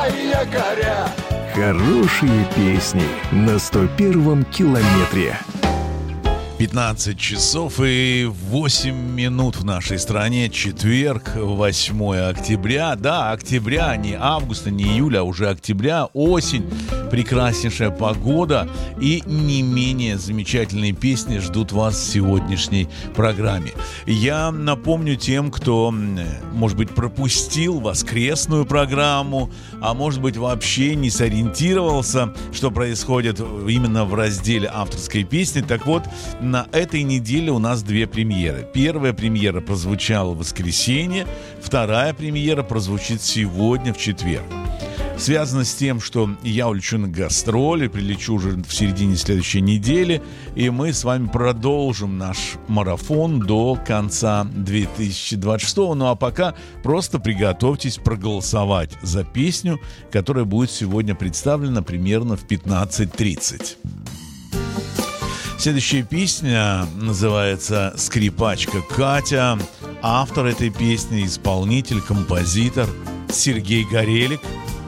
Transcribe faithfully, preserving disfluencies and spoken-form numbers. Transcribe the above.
якоря. Хорошие песни на сто первом километре. пятнадцать часов и восемь минут в нашей стране. Четверг, восьмое октября. Да, октября, не августа, не июля, а уже октября, осень. Прекраснейшая погода и не менее замечательные песни ждут вас в сегодняшней программе. Я напомню тем, кто, может быть, пропустил воскресную программу, а может быть, вообще не сориентировался, что происходит именно в разделе авторской песни. Так вот, на этой неделе у нас две премьеры. Первая премьера прозвучала в воскресенье, вторая премьера прозвучит сегодня, в четверг. Связано с тем, что я улечу на гастроли, прилечу уже в середине следующей недели, и мы с вами продолжим наш марафон до конца две тысячи двадцать шестого. Ну а пока просто приготовьтесь проголосовать за песню, которая будет сегодня представлена примерно в пятнадцать тридцать. Следующая песня называется «Скрипачка Катя». Автор этой песни, исполнитель, композитор Сергей Горелик.